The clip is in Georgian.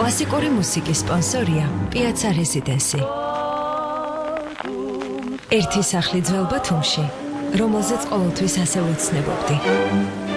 კლასიკური მუსიკის სპონსორია Piazza Residency. ერთი სახლი ძველ ბათუმში, რომელზეც ყოველთვის ასე ვეცნებობდი.